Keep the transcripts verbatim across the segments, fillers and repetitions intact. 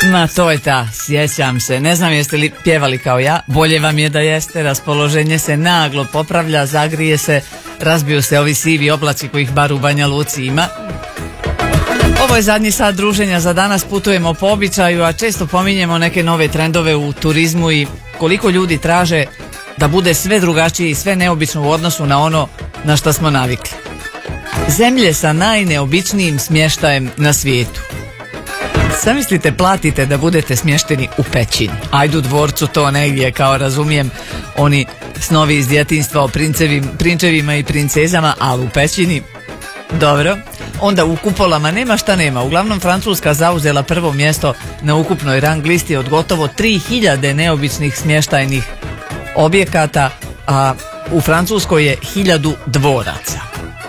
Ma to je ta, sjećam se. Ne znam jeste li pjevali kao ja. Bolje vam je da jeste, raspoloženje se naglo popravlja, zagrije se, razbiju se ovi sivi oblaci kojih bar u Banja Luci ima. Ovo je zadnji sat druženja za danas, putujemo po običaju, a često pominjemo neke nove trendove u turizmu i koliko ljudi traže da bude sve drugačije i sve neobično u odnosu na ono na što smo navikli. Zemlje sa najneobičnijim smještajem na svijetu. Zamislite, platite da budete smješteni u pećini. Ajde u dvorcu to negdje, kao razumijem, oni snovi iz djetinjstva o princevim, prinčevima i princezama, ali u pećini, dobro. Onda u kupolama nema šta nema. Uglavnom Francuska zauzela prvo mjesto na ukupnoj rang listi od gotovo tri hiljade neobičnih smještajnih objekata, a u Francuskoj je hiljadu dvoraca.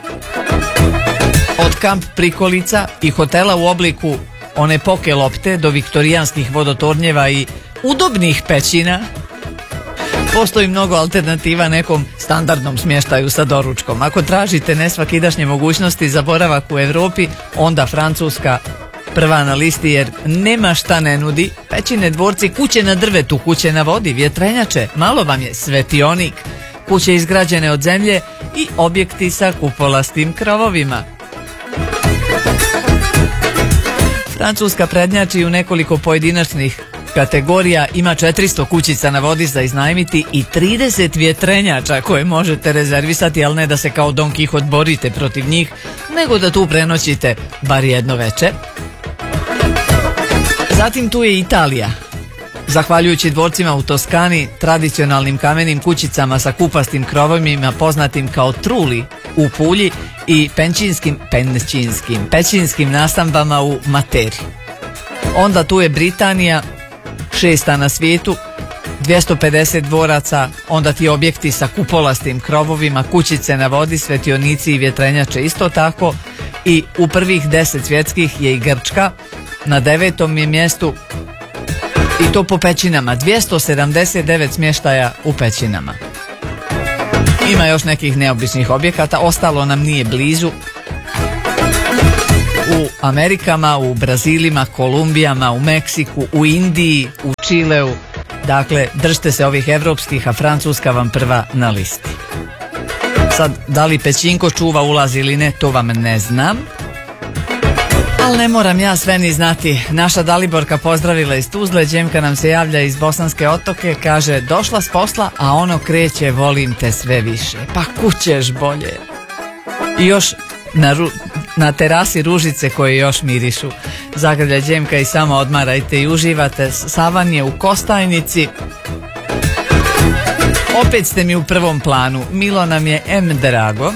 Od kamp prikolica i hotela u obliku one poke lopte do viktorijanskih vodotornjeva i udobnih pećina, postoji mnogo alternativa nekom standardnom smještaju sa doručkom. Ako tražite nesvakidašnje mogućnosti za boravak u Europi, onda Francuska prva na listi, jer nema šta ne nudi. Pećine, dvorci, kuće na drvetu, kuće na vodi, vjetrenjače, malo vam je svetionik, kuće izgrađene od zemlje i objekti sa kupolastim krovovima. Francuska prednjači u nekoliko pojedinačnih kategorija, ima četiristo kućica na vodi za iznajmiti i trideset vjetrenjača koje možete rezervisati, ali ne da se kao Don Kihot borite protiv njih, nego da tu prenoćite bar jedno veče. Zatim tu je Italija. Zahvaljujući dvorcima u Toskani, tradicionalnim kamenim kućicama sa kupastim krovovima poznatim kao truli u Pulji i penčinskim, penčinskim, pećinskim nastambama u Materi. Onda tu je Britanija, šesta na svijetu, dvjesto pedeset dvoraca, onda ti objekti sa kupolastim krovovima, kućice na vodi, svetionici i vjetrenjače isto tako. I u prvih deset svjetskih je i Grčka, na devetom je mjestu, i to po pećinama, dvjesto sedamdeset devet smještaja u pećinama. Ima još nekih neobičnih objekata, ostalo nam nije blizu. U Amerikama, u Brazilima, Kolumbijama, u Meksiku, u Indiji, u Čileu. Dakle, držite se ovih evropskih, a Francuska vam prva na listi. Sad, da li pećinko čuva ulaz ili ne, to vam ne znam. Ali ne moram ja sve ni znati. Naša Daliborka pozdravila iz Tuzle, Đemka nam se javlja iz Bosanske Otoke, kaže došla s posla, a ono kreće volim te sve više. Pa kućeš bolje. I još na, ru, na terasi ružice koje još mirišu. Zagrlja Đemka i samo odmarajte i uživate. Savan je u Kostajnici. Opet ste mi u prvom planu. Milo nam je em drago.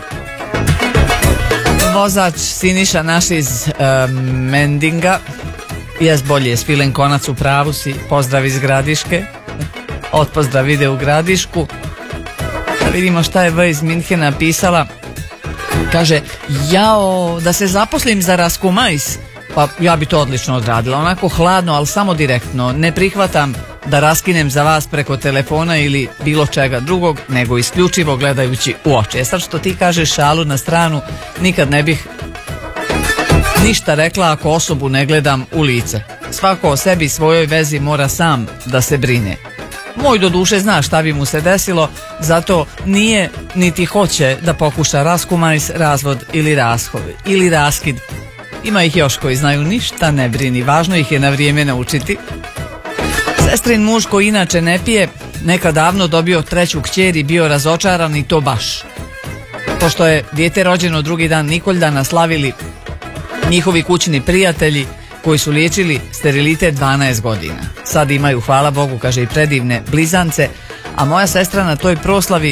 Vozač Siniša naš iz uh, Mendinga, jes bolje je Svilen Konac, u pravu si, pozdrav iz Gradiške, od pozdrav ide u Gradišku. Da vidimo šta je V iz Minhena pisala. Kaže, jao, da se zaposlim za Raskumajs, pa ja bi to odlično odradila, onako hladno, ali samo direktno, ne prihvatam da raskinem za vas preko telefona ili bilo čega drugog, nego isključivo gledajući u oči. E sad što ti kažeš, šalu na stranu, nikad ne bih ništa rekla ako osobu ne gledam u lice. Svako o sebi i svojoj vezi mora sam da se brine. Moj do duše zna šta bi mu se desilo, zato nije niti hoće da pokuša raskumajs, razvod ili rashod ili raskid. Ima ih još koji znaju ništa ne brini, važno ih je na vrijeme naučiti. Sestrin muž koji inače ne pije, nekad davno dobio treću kćer i bio razočaran, i to baš. Pošto je dijete rođeno drugi dan Nikoldana slavili njihovi kućni prijatelji koji su liječili sterilitet dvanaest godina. Sad imaju, hvala Bogu, kaže, i predivne blizance, a moja sestra na toj proslavi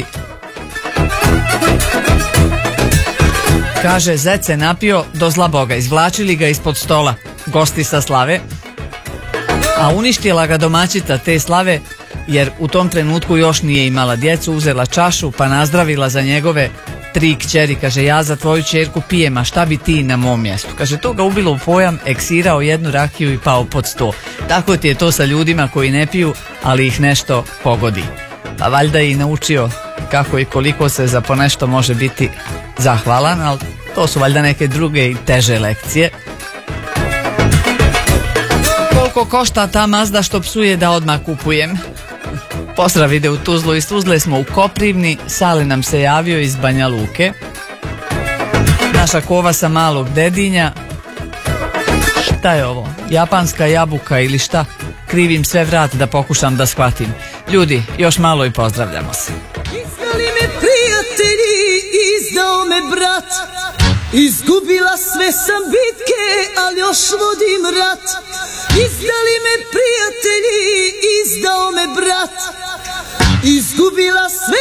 kaže, zet se napio do zla Boga, izvlačili ga ispod stola gosti sa slave, a uništila ga domaćica te slave, jer u tom trenutku još nije imala djecu, uzela čašu pa nazdravila za njegove tri kćeri, kaže, ja za tvoju ćerku pijem, a šta bi ti na mom mjestu? Kaže, to ga ubilo u pojam, eksirao jednu rakiju i pao pod sto. Tako ti je to sa ljudima koji ne piju, ali ih nešto pogodi. Pa valjda je i naučio kako i koliko se za ponešto može biti zahvalan, ali to su valjda neke druge i teže lekcije. Koliko košta ta Mazda što psuje da odmah kupujem? Pozdrav ide u Tuzlu. Iz Tuzle smo u Koprivni. Sale nam se javio iz Banja Luke. Naša kova sa Malog Dedinja. Šta je ovo? Japanska jabuka ili šta? Krivim sve vrat da pokušam da shvatim. Ljudi, još malo i pozdravljamo se. Izdali me prijatelji, izdao me brat. Izgubila sve sam bitke, ali još vodim rat. Izdali me prijatelji, izdao me brat. Izgubila sve